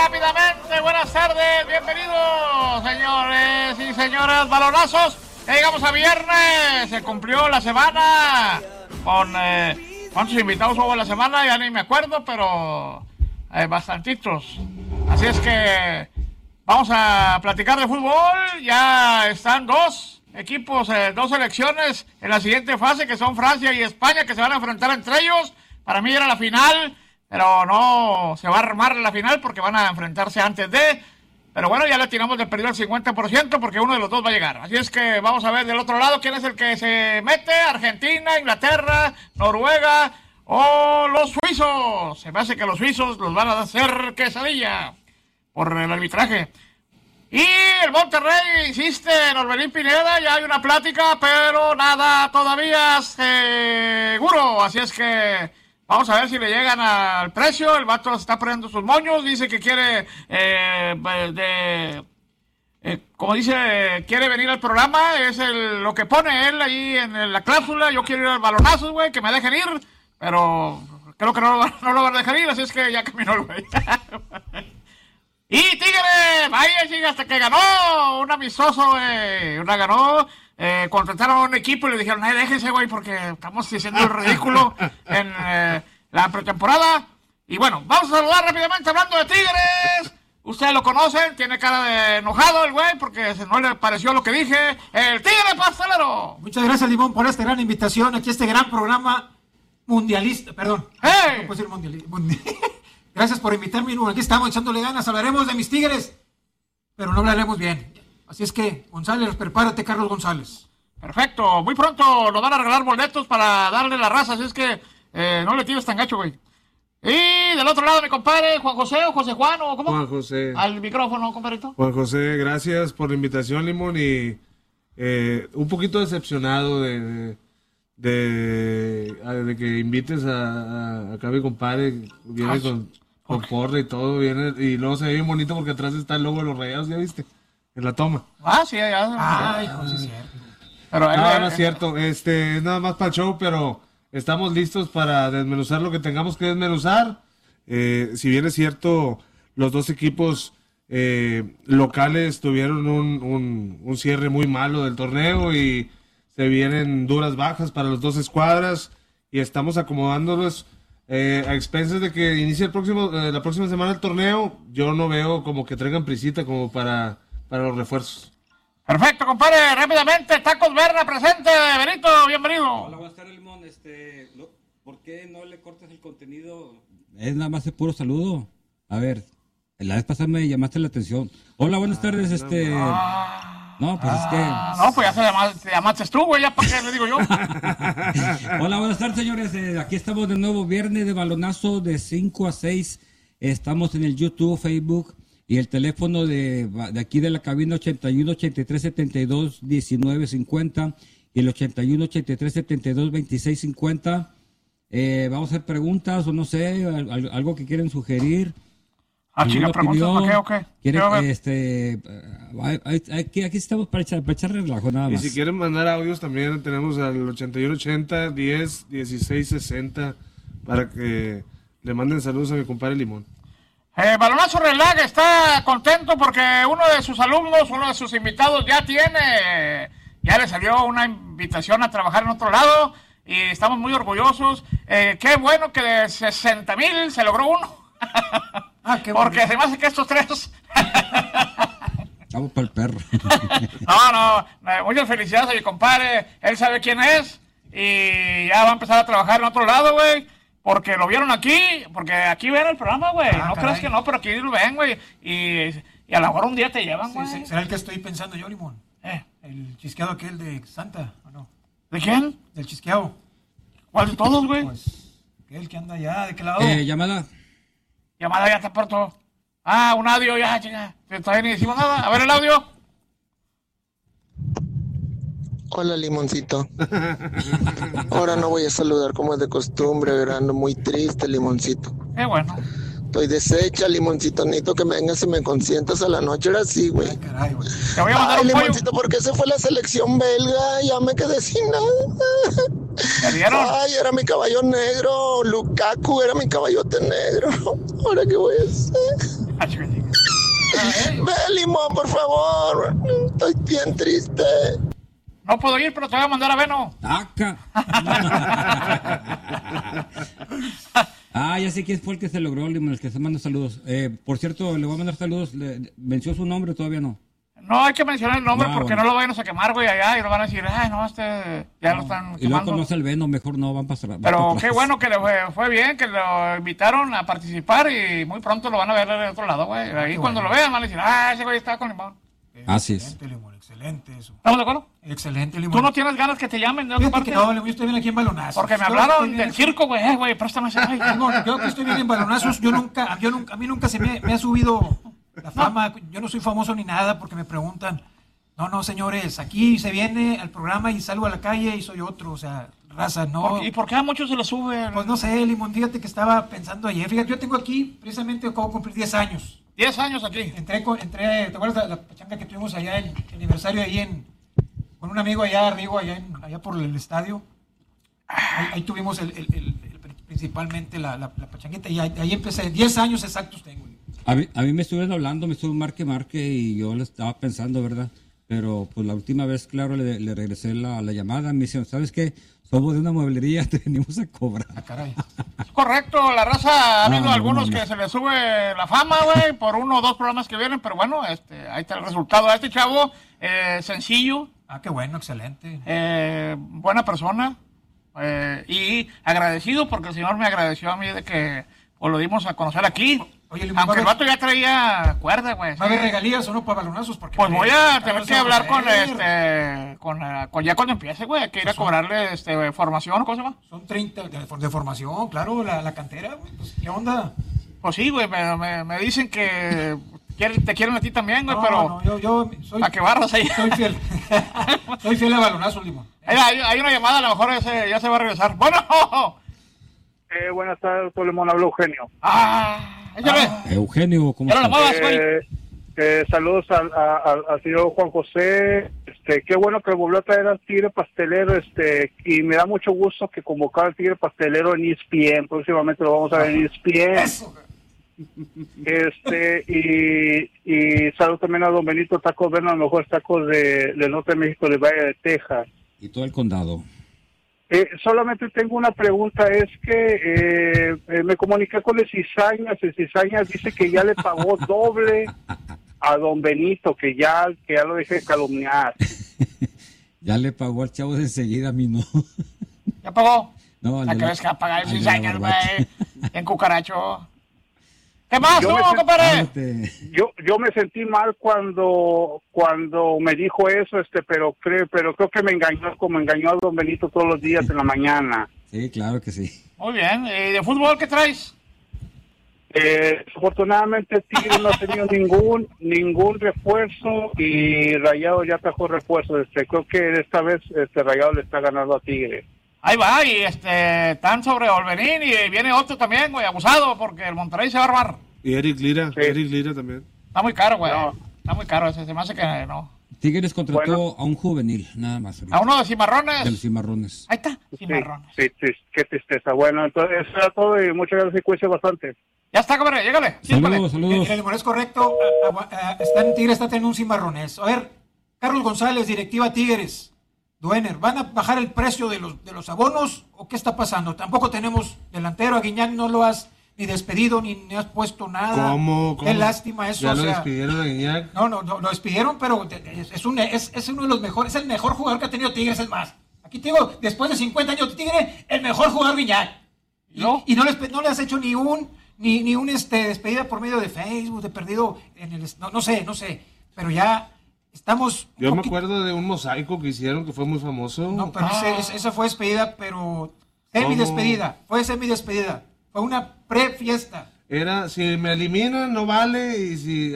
rápidamente, buenas tardes, bienvenidos, señores y señoras, balonazos. Ya llegamos a viernes, se cumplió la semana con... ¿cuántos invitados hubo la semana? Ya ni me acuerdo, pero bastantitos. Así es que vamos a platicar de fútbol. Ya están dos equipos, dos selecciones en la siguiente fase, que son Francia y España, que se van a enfrentar entre ellos. Para mí era la final, pero no se va a armar la final porque van a enfrentarse antes de... Pero bueno, ya le tiramos de perdido el 50% porque uno de los dos va a llegar. Así es que vamos a ver del otro lado quién es el que se mete. Argentina, Inglaterra, Noruega o los suizos. Se me hace que los suizos los van a hacer quesadilla por el arbitraje. Y el Monterrey insiste en Orbelín Pineda. Ya hay una plática, pero nada todavía seguro. Así es que... vamos a ver si le llegan al precio. El vato está poniendo sus moños. Dice que quiere, como dice, quiere venir al programa. Es lo que pone él ahí en la cláusula. Yo quiero ir al balonazos, güey, que me dejen ir. Pero creo que no lo van a dejar ir, así es que ya caminó el güey. Y Tigres, vaya, chica, hasta que ganó un amistoso, güey. Ganó. Contrataron a un equipo y le dijeron, déjense, güey, porque estamos diciendo el ridículo en la pretemporada. Y bueno, vamos a saludar rápidamente hablando de Tigres. Ustedes lo conocen, tiene cara de enojado el güey porque no le pareció lo que dije. El Tigre Pastelero. Muchas gracias, Limón, por esta gran invitación aquí a este gran programa mundialista. Perdón. ¡Hey! No puedo decir mundialista. Gracias por invitarme. Aquí estamos echándole ganas. Hablaremos de mis Tigres, pero no hablaremos bien. Así es que, González, prepárate, Carlos González. Perfecto. Muy pronto nos van a regalar boletos para darle la raza. Así es que no le tires tan gacho, güey. Y del otro lado, mi compadre, Juan José o José Juan, o ¿cómo? Juan José. Al micrófono, compadrito. Juan José, gracias por la invitación, Limón. Y un poquito decepcionado de que invites a acá mi compadre. Viene con porra y todo. Viene, y luego se ve bien bonito porque atrás está el logo de los Rayados, ¿ya viste? En la toma. Sí, ya. Ay, José, es cierto. Pero no es cierto. Es nada más para el show, pero estamos listos para desmenuzar lo que tengamos que desmenuzar. Si bien es cierto, los dos equipos locales tuvieron un cierre muy malo del torneo y se vienen duras bajas para las dos escuadras y estamos acomodándolos a expensas de que inicie la próxima semana el torneo. Yo no veo como que traigan prisita como para los refuerzos. Perfecto, compadre, rápidamente, Tacos Berna presente, Benito, bienvenido. Hola, buenas tardes, Limón. ¿Por qué no le cortas el contenido? Es nada más el puro saludo. A ver, la vez pasada me llamaste la atención. Hola, buenas tardes, No, pues es que... No, pues ya te llamaste tú, güey, ya para qué le digo yo. Hola, buenas tardes, señores. Aquí estamos de nuevo, viernes de balonazo de 5 a 6. Estamos en el YouTube, Facebook y el teléfono de aquí de la cabina 81 83 72 19 50 y el 81 83 72 26 50. Vamos a hacer preguntas o no sé, algo que quieren sugerir. Chica, preguntas, ¿ok? Aquí estamos para echar relajo nada más. Y si quieren mandar audios también tenemos al 8180 10 16 60 para que le manden saludos a mi compadre Limón. Balonazo Relag está contento porque uno de sus alumnos, uno de sus invitados ya le salió una invitación a trabajar en otro lado y estamos muy orgullosos. Qué bueno que de 60,000 se logró uno. Porque se me hace que estos tres... Vamos para el perro. No, muchas felicidades a mi compadre, él sabe quién es y ya va a empezar a trabajar en otro lado, güey. Porque lo vieron aquí, porque aquí ven el programa, güey. No creas que no, pero aquí lo ven, güey. Y a lo mejor un día te llevan, güey. Sí, ¿será el que estoy pensando yo, Limón? El chisqueado aquel de Santa, ¿o no? ¿De quién? Del chisqueado. ¿Cuál de todos, güey? Pues, aquel que anda allá, ¿de qué lado? Llamada ya está pronto. Un audio ya, chica. Todavía ni decimos nada. A ver el audio. Hola, Limoncito. Ahora no voy a saludar como es de costumbre, ando muy triste, Limoncito. Qué bueno. Estoy deshecha, Limoncito. Necesito que me vengas y me consientas a la noche, ahora sí, güey. Ay, caray, güey. Te voy a mandar un Limoncito, ¿por qué se fue la selección belga? Ya me quedé sin nada. ¿Te vieron? Ay, era mi caballo negro. Lukaku era mi caballote negro. ¿Ahora qué voy a hacer? Ve, Limón, por favor. Estoy bien triste. No puedo ir, pero te voy a mandar a Veno. ¡Aca! Ya sé quién fue el que se logró, Limón, el que se manda saludos. Por cierto, le voy a mandar saludos. ¿Venció su nombre o todavía no? No hay que mencionar el nombre porque bueno. no lo vayan a quemar, güey, allá. Y lo van a decir, no, ya lo están Y luego quemando. conoce el Veno, mejor no, van a pasar. Pero qué bueno que le fue bien, que lo invitaron a participar y muy pronto lo van a ver de otro lado, güey. Ahí cuando lo vean van a decir, ese güey estaba con Limón. Así es. Excelente, Limón, excelente eso. ¿Estamos de acuerdo? Excelente, Limón. ¿Tú no tienes ganas que te llamen de otra Fíjate parte? que no, Limón, yo estoy bien aquí en balonazos. Porque me Yo hablaron estoy bien del aquí. circo, güey, préstame ese. Ay, Limón, yo que estoy bien en balonazos, a mí nunca se me ha subido la fama. Yo no soy famoso ni nada porque me preguntan. No, señores, aquí se viene al programa y salgo a la calle y soy otro, o sea, raza, no. ¿Y por qué a muchos se les sube? Pues no sé, Limón, fíjate que estaba pensando ayer. Fíjate, yo tengo aquí, precisamente acabo de cumplir 10 años. 10 años aquí. Entré, ¿te acuerdas de la pachanga que tuvimos allá, el aniversario ahí con un amigo allá arriba, allá por el estadio? Ahí tuvimos principalmente la pachanguita y ahí empecé. 10 años exactos tengo. A mí me estuvieron hablando, me estuvo marque y yo le estaba pensando, ¿verdad? Pero pues la última vez, claro, le regresé la llamada. Me dijeron, ¿sabes qué? Somos de una mueblería, te venimos a cobrar. Caray. Correcto, la raza, ha habido No, algunos no. que se les sube la fama, güey, por 1 o 2 programas que vienen, pero bueno, ahí está el resultado. A este chavo, sencillo, Qué bueno, excelente. buena persona, y agradecido porque el señor me agradeció a mí de que pues, lo dimos a conocer aquí. Oye, Limón, aunque el ¿va vato ya traía cuerda, güey. a haber regalías o no para balonazos? Porque Pues voy a tener vamos que hablar con ver. ya cuando empiece, güey, hay que ir a cobrarle formación, ¿cómo se llama? Son 30 de formación, claro, la cantera, güey. Pues, ¿qué onda? Pues sí, güey, me dicen que te quieren a ti también, güey, pero No, yo soy... ¿a qué barras ahí? Soy fiel. Soy fiel a balonazos, Limón. Hay una llamada, a lo mejor ya se va a regresar. Bueno, Buenas tardes, doctor Limón, habla Eugenio. échale. Eugenio, ¿cómo Ya no la estás? muevas, güey. Saludos al señor Juan José. Qué bueno que volvió a traer al Tigre Pastelero, y me da mucho gusto que convocar al Tigre Pastelero en ESPN. Próximamente lo vamos a ver en ESPN. Eso. Y saludo también a don Benito Tacos, ven a los mejores tacos del norte de México, de Valle de Texas. Y todo el condado. Solamente tengo una pregunta, es que me comuniqué con el Cizañas dice que ya le pagó doble a don Benito, que ya lo dejé de calumniar. Ya le pagó al chavo de enseguida, a mí no. ¿Ya pagó? No, ¿La al de crees que va a pagar el al de 6 la años, barbacha. güey? En cucaracho. ¿Qué más, Yo tú, me sent- compadre? Cálmate. Yo me sentí mal cuando me dijo eso, pero creo que me engañó, como engañó a don Benito todos los días en la mañana. Sí, claro que sí. Muy bien. ¿Y de fútbol qué traes? Afortunadamente Tigre no ha tenido ningún refuerzo y Rayado ya trajo refuerzo. Creo que esta vez Rayado le está ganando a Tigre. Ahí va, y están sobre Olverín y viene otro también, güey, abusado, porque el Monterrey se va a armar. Y Eric Lira, Sí. Eric Lira también. Está muy caro, güey. No. Está muy caro ese, se me hace que no. Tigres contrató Bueno. a un juvenil, nada más. ahorita, A uno de Cimarrones. de los cimarrones. Ahí está, Cimarrones. Sí, qué tristeza. Bueno, entonces eso era todo y muchas gracias y cuídense bastante. Ya está, compadre, llégale. Saludos, saludos. El Limón es correcto. Tigres está teniendo un cimarrones. A ver, Carlos González, directiva Tigres. Duener, ¿van a bajar el precio de los abonos o qué está pasando? Tampoco tenemos delantero. A Guiñac no lo has ni despedido ni has puesto nada. ¿Cómo? Qué lástima eso. Ya o lo sea, despidieron a Guiñac. No, lo despidieron, pero es uno de los mejores, es el mejor jugador que ha tenido Tigres, es más. Aquí te digo, después de 50 años de Tigre, el mejor jugador Guiñac. ¿No? Y no le has hecho ni un despedida por medio de Facebook, de perdido en el no sé, pero ya estamos Yo me acuerdo de un mosaico que hicieron que fue muy famoso. No, pero esa fue despedida, pero semi-despedida, fue una pre-fiesta. Era, si me eliminan, no vale. Y si,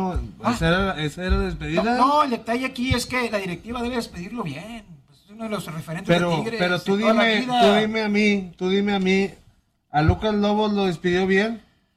esa era despedida. No, el detalle aquí es que la directiva debe despedirlo bien. Pues es uno de los referentes de Tigres. Pero tú de toda la vida. dime a mí, ¿a Lucas Lobos lo despidió bien?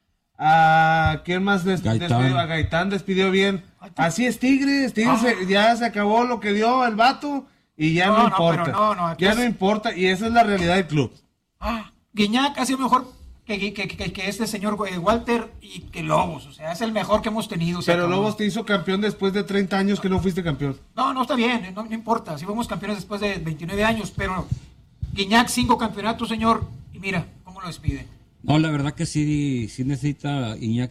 ¿A quién más Gaitán. despidió? A Gaitán despidió bien. Así es Tigres, ya se acabó lo que dio el vato y ya no importa. pero no, aquí ya es- no importa y esa es la realidad del club. Guiñac ha sido mejor que este señor Walter y que Lobos. O sea, es el mejor que hemos tenido. Pero Lobos te hizo campeón después de 30 años que no fuiste campeón. No, está bien, no importa. Si fuimos campeones después de 29 años, pero Guiñac 5 campeonatos, señor, y mira cómo lo despide. No, la verdad que sí necesita Iñak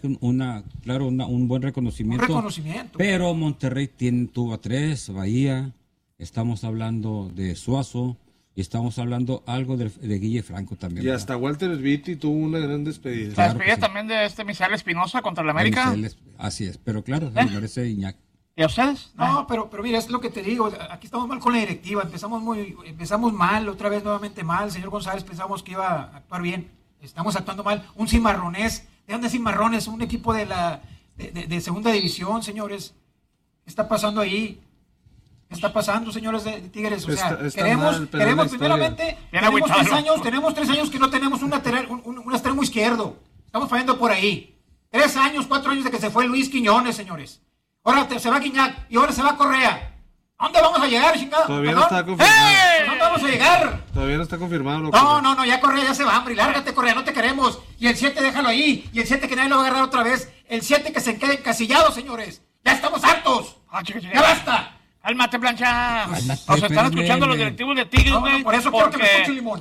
un buen reconocimiento. Un reconocimiento. Pero Monterrey tuvo a 3, Bahía, estamos hablando de Suazo, y estamos hablando algo de Guille Franco también. Y ¿verdad? hasta Walter Sviti tuvo una gran despedida. La Claro despedida que sí. también de Misael Espinosa contra el América. Así es, pero claro, se merece Iñak. ¿Y a ustedes? No, pero mira, es lo que te digo, aquí estamos mal con la directiva, empezamos mal, otra vez nuevamente mal, señor González pensamos que iba a actuar bien, estamos actuando mal, un cimarronés, ¿de dónde es Cimarrones? Un equipo de segunda división, señores, ¿qué está pasando ahí? ¿Qué está pasando, señores de Tigres? O sea, Está queremos mal, pero la primeramente, Bien tenemos agüitado. tenemos 3 años que no tenemos un extremo izquierdo, estamos fallando por ahí, 3 años, 4 años de que se fue Luis Quiñones, señores. Ahora se va Guiñac y ahora se va Correa. ¿A dónde vamos a llegar, chingada? Todavía no ¿Perdón? está confirmado. ¿A dónde vamos a llegar? Todavía no está confirmado. Loco. No, ya Correa ya se va, hombre. Lárgate, Correa, no te queremos. Y el 7 déjalo ahí. Y el 7 que nadie lo va a agarrar otra vez. El 7 que se quede encasillado, señores. Ya estamos hartos. ¡Ya basta! Cálmate, plancha. Cálmate, Nos están espérame, escuchando los güey. directivos de Tigres, No, güey. por eso quiero que me porque, escuche Limón.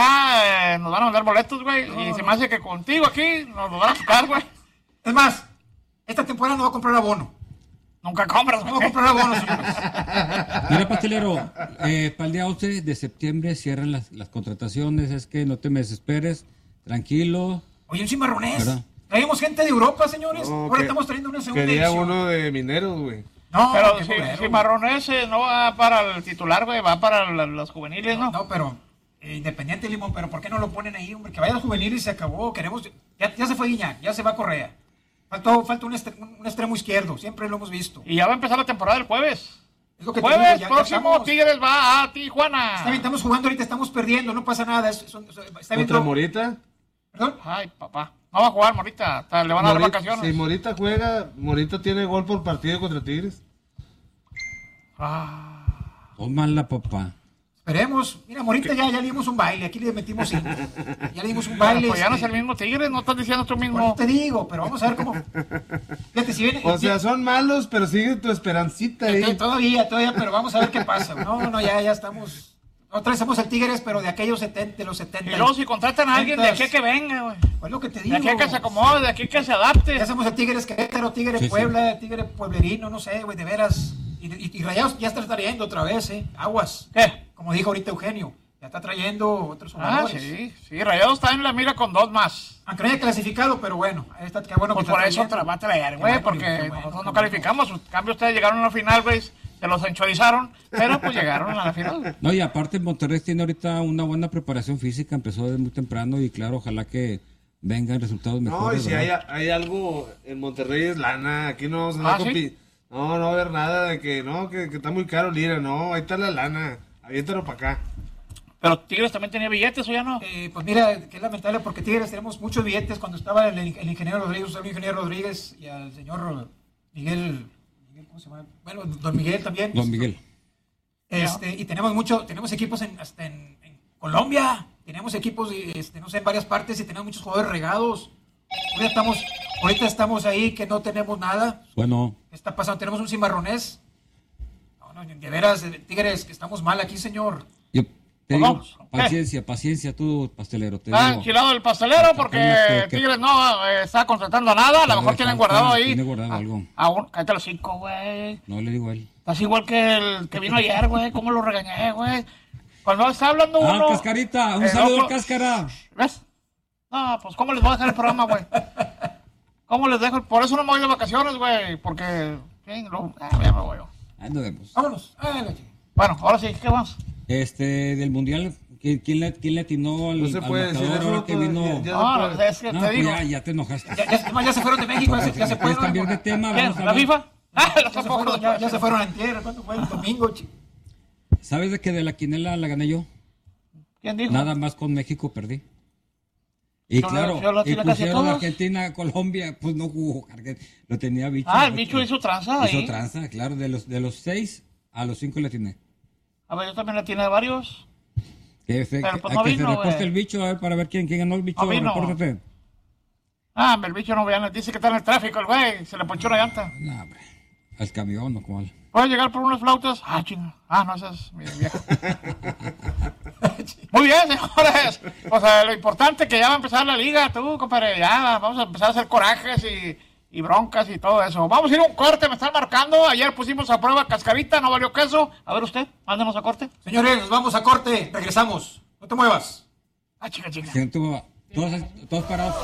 ya nos van a mandar boletos, güey. Y se me hace que contigo aquí nos lo van a quitar, güey. Es más, esta temporada no va a comprar abono. Nunca compras, No va a güey. comprar abono, señores. Mira, pastelero, para el día 11 de septiembre cierran las contrataciones, es que no te me desesperes, tranquilo. Oye, un cimarronés. ¿Verdad? Traemos gente de Europa, señores. No, Ahora que- estamos trayendo una segunda Quería edición. uno de Mineros, güey. No, Pero qué si culero. Marronés no va para el titular, güey, va para los juveniles, ¿no? No, pero Independiente Limón, pero ¿por qué no lo ponen ahí, hombre? Que vaya a juvenil y se acabó. Queremos, ya se fue Guiñac, ya se va Correa. Falta un extremo izquierdo, siempre lo hemos visto. Y ya va a empezar la temporada el jueves. Es lo que te Jueves digo, ya próximo, estamos. Tigres va a Tijuana. Está bien, estamos jugando ahorita, estamos perdiendo, no pasa nada. Está bien, ¿Contra Morita? ¿Perdón? Ay, papá. No va a jugar Morita, hasta le van a dar Morita, vacaciones. si Morita juega, Morita tiene gol por partido contra Tigres. Tómala, papá. Esperemos. Mira, Morita ya le dimos un baile, aquí le metimos 5. Ya le dimos un baile. Pues ya no es el mismo Tigres, no estás diciendo tú Bueno, mismo. te digo, pero vamos a ver cómo. Fíjate, si viene. O sea, son malos, pero sigue tu esperancita ahí. Todavía, pero vamos a ver qué pasa. No, ya estamos. Otra vez somos el Tigres, pero de aquellos 70, de los 70. Y luego si contratan a alguien de aquí a que venga, güey. Pues lo que te De digo. aquí a que se acomode, de aquí a que se adapte. Ya somos el Tigres Querétaro, Tigre Sí, Puebla, Tigre Pueblerino, no sé, güey, de veras. Y Rayados ya está trayendo otra vez, Aguas. ¿Qué? Como dijo ahorita Eugenio, ya está trayendo otros Ah, jugadores. sí. Rayados está en la mira con 2 más. Aunque no haya clasificado, pero bueno, ahí está, qué bueno Pues que por está eso trayendo. va a traer, Qué güey, bueno, porque qué bueno, nosotros qué no bueno. calificamos. En cambio, ustedes llegaron a la final, güey, se los enchorizaron, pero pues llegaron a la final. No, y aparte Monterrey tiene ahorita una buena preparación física, empezó desde muy temprano y claro, ojalá que vengan resultados No, mejores. y si ¿verdad? hay algo en Monterrey es lana. Aquí no vamos a andar ¿Ah, sí? No va a haber nada de que no, que está muy caro Lira. No, ahí está la lana. Aviéntalo para acá. Pero Tigres también tenía billetes, ¿o ya no? Pues mira, que es lamentable porque Tigres tenemos muchos billetes cuando estaba el ingeniero Rodríguez, el ingeniero Rodríguez y al señor Miguel, ¿cómo se llama? Bueno, don Miguel también. Don Miguel. Y tenemos equipos hasta en Colombia, tenemos equipos no sé, en varias partes y tenemos muchos jugadores regados. Ahorita estamos ahí que no tenemos nada. Bueno, ¿Qué está pasando? Tenemos un cimarronés. No, de veras, Tigres, que estamos mal aquí, señor. yo te Pues digo, vamos, ¿qué? paciencia tú, pastelero. Te Está digo, enchilado el pastelero porque Cálmate, que- Tigres no está contratando nada. A lo mejor tienen guardado ahí. Tiene guardado algo. Cállate los 5, güey. No le digo a él. Estás igual que el que vino ayer, güey. ¿Cómo lo regañé, güey? Cuando está hablando Ah, uno... Cascarita, un eh, saludo no, al Cáscara. ¿Ves? No, pues ¿cómo les voy a dejar el programa, güey? ¿Cómo les dejo? Por eso no me voy de vacaciones, güey. Porque... ya me voy yo. Ahí nos vemos. Vámonos. Bueno, ahora sí, ¿qué más? Del mundial, ¿quién le atinó al, No se al puede decir marcador eso. ahora que vino? Ya No, se puede. es que No, te pues digo. ya te enojaste. Ya se fueron de México, ya se ¿Puedes fueron. cambiar de tema? ¿Quién? Vamos a ¿La hablar. FIFA? Ah, Ya se fueron antier, ¿cuándo fue? El domingo, ¿Sabes de que de la quinela la gané yo? ¿Quién dijo? Nada más con México perdí. Y Yo claro, lo y tiré casi a pusieron todos. Argentina, Colombia, pues no jugó. Lo tenía bicho. Ah, el bicho hizo tranza ahí. Hizo tranza, claro. De los 6 a los 5 le atiné. A ver, yo también la tiene varios. Que se reporte el bicho, a ver, para ver quién ganó el bicho. No vino. Repórtate. El bicho no viene. Dice que está en el tráfico el güey. Se le ponchó la llanta. No, hombre. Al camión, ¿no? ¿Cuál? ¿Puede llegar por unas flautas? Chinga. No, esa es mi vieja. Muy bien, señores. O sea, lo importante es que ya va a empezar la liga, tú, compadre. Ya vamos a empezar a hacer corajes y broncas y todo eso. Vamos a ir a un corte, me están marcando. Ayer pusimos a prueba cascarita, no valió queso. A ver usted, mándenos a corte. Señores, nos vamos a corte. Regresamos. No te muevas. Chica. Todos parados.